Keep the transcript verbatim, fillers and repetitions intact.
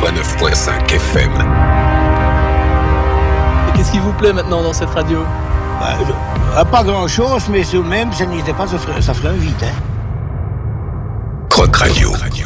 quatre-vingt-neuf virgule cinq F M. Et qu'est-ce qui vous plaît maintenant dans cette radio? Bah, euh, pas grand-chose, mais tout de même, ça n'était pas, ça ferait, ça ferait un vide. Hein. Croc Radio.